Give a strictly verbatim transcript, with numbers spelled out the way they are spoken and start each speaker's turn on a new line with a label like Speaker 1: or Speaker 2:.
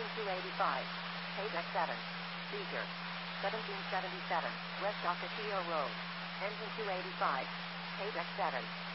Speaker 1: Engine two eighty-five. Page X seven. Seizure. seventeen seventy-seven. West Ocotillo Road. Engine two eighty-five. Page X seven.